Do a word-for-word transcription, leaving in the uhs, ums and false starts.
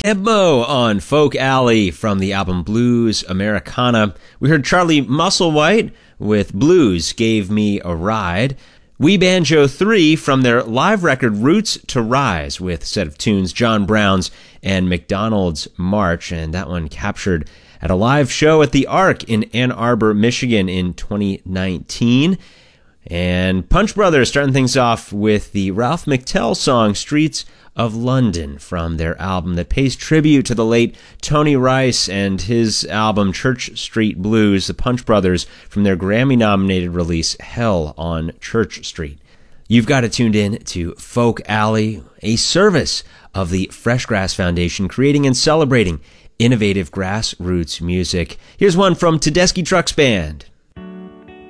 Ebmo on Folk Alley from the album Blues Americana. We heard Charlie Musselwhite with Blues Gave Me a Ride. We Banjo three from their live record Roots to Rise with a set of tunes John Brown's and McDonald's March, and that one captured at a live show at the Ark in Ann Arbor, Michigan in twenty nineteen. And Punch Brothers starting things off with the Ralph McTell song Streets of London from their album that pays tribute to the late Tony Rice and his album Church Street Blues, the Punch Brothers, from their Grammy-nominated release Hell on Church Street. You've got it tuned in to Folk Alley, a service of the Fresh Grass Foundation, creating and celebrating innovative grassroots music. Here's one from Tedeschi Trucks Band.